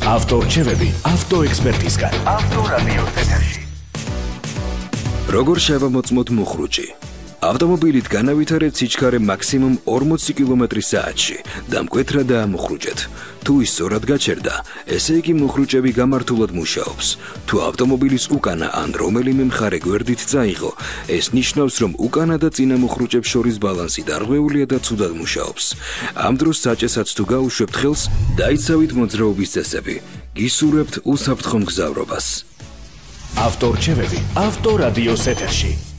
ავტორჩევები ავტოექსპერტისგან. ავტორადიოს ეთერში. როგორ შევამოწმოთ მუხრუჭი? ავტომობილით განავითარეთ სიჩქარე მაქსიმუმ 40 კმ/სთ-ში და მკვეთრა დაამუხრუჭეთ. თუ ის სწორად გაჩერდა, ესე იგი მუხრუჭები გამართულად მუშაობს. თუ ავტომობილის უკანა ან რომელიმე მხარე გვერდით წაიღო, ეს ნიშნავს, რომ უკანა და წინა მუხრუჭებს შორის ბალანსი დარღვეულია და ცუდად მუშაობს. ამ დროს საჭესած თუ გაუშვებთ ხელს, დაიცავით მოძრაობის წესები. გისურვებთ უსაფრთხო მგზავრობას. ავტორჩევები ავტორადიოს ეთერში.